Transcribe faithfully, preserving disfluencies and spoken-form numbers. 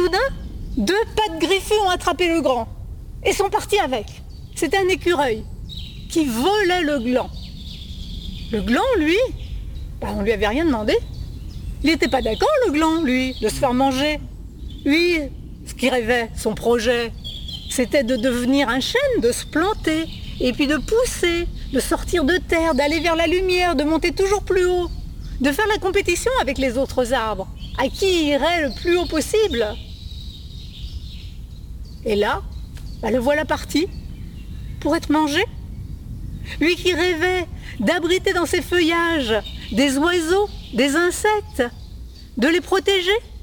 soudain, deux pattes griffues ont attrapé le grand et sont partis avec. C'était un écureuil qui volait le gland. Le gland, lui, bah, on lui avait rien demandé. Il n'était pas d'accord, le gland, lui, de se faire manger. Lui, ce qu'il rêvait, son projet, c'était de devenir un chêne, de se planter, et puis de pousser, de sortir de terre, d'aller vers la lumière, de monter toujours plus haut, de faire la compétition avec les autres arbres, à qui irait le plus haut possible. Et là, bah, le voilà parti, pour être mangé. Lui qui rêvait d'abriter dans ses feuillages des oiseaux, des insectes, de les protéger.